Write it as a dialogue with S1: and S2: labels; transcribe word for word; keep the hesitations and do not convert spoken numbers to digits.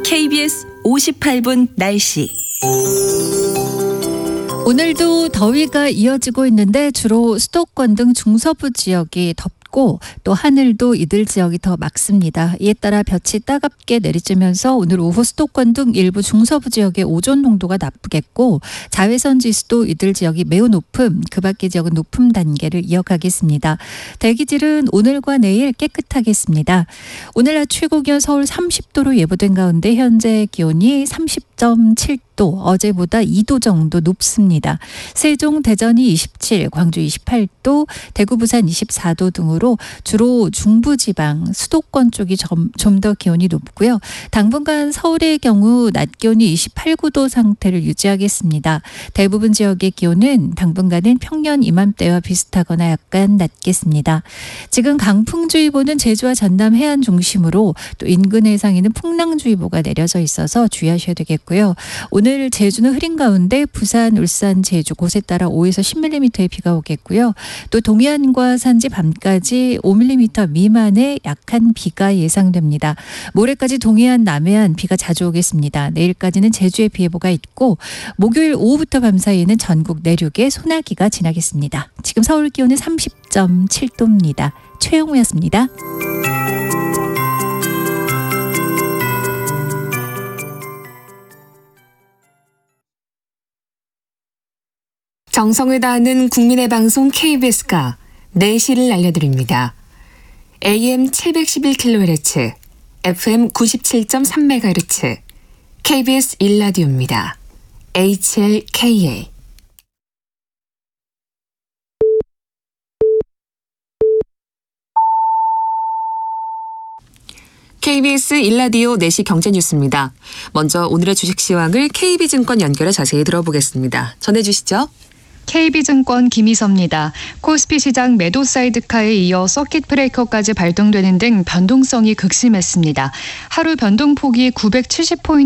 S1: 케이비에스 오십팔 분 날씨.
S2: 오늘도 더위가 이어지고 있는데 주로 수도권 등 중서부 지역이 덥고 또 하늘도 이들 지역이 더 맑습니다. 이에 따라 볕이 따갑게 내리쬐면서 오늘 오후 수도권 등 일부 중서부 지역의 오존 농도가 나쁘겠고 자외선 지수도 이들 지역이 매우 높음, 그 밖의 지역은 높음 단계를 이어가겠습니다. 대기질은 오늘과 내일 깨끗하겠습니다. 오늘 낮 최고 기온 서울 삼십 도로 예보된 가운데 현재 기온이 삼십 점 칠 도, 어제보다 이 도 정도 높습니다. 세종, 대전이 이십칠, 광주 이십팔 도, 대구, 부산 이십사 도 등으로 주로 중부지방, 수도권 쪽이 좀 더 기온이 높고요. 당분간 서울의 경우 낮 기온이 이십팔, 구 도 상태를 유지하겠습니다. 대부분 지역의 기온은 당분간은 평년 이맘때와 비슷하거나 약간 낮겠습니다. 지금 강풍주의보는 제주와 전남 해안 중심으로 또 인근 해상에는 풍랑주의보가 내려져 있어서 주의하셔야 되겠고요. 오늘 오늘 제주는 흐린 가운데 부산, 울산, 제주 곳에 따라 오에서 십 밀리미터의 비가 오겠고요. 또 동해안과 산지 밤까지 오 밀리미터 미만의 약한 비가 예상됩니다. 모레까지 동해안, 남해안 비가 자주 오겠습니다. 내일까지는 제주에 비 예보가 있고 목요일 오후부터 밤 사이에는 전국 내륙에 소나기가 지나겠습니다. 지금 서울 기온은 삼십 점 칠 도입니다. 최영우였습니다.
S3: 정성을 다하는 국민의 방송 케이비에스가 내시를 알려드립니다. 에이엠 칠백십일 킬로헤르츠, 에프엠 구십칠 점 삼 메가헤르츠, 케이비에스 일 라디오입니다. 에이치엘케이에이. 케이비에스 일 라디오 내시 경제뉴스입니다. 먼저 오늘의 주식 시황을 케이비증권 연결해 자세히 들어보겠습니다. 전해주시죠.
S4: 케이비증권 김희섭입니다. 코스피 시장 매도 사이드카에 이어 서킷 브레이커까지 발동되는 등 변동성이 극심했습니다. 하루 변동폭이 구백칠십 포인트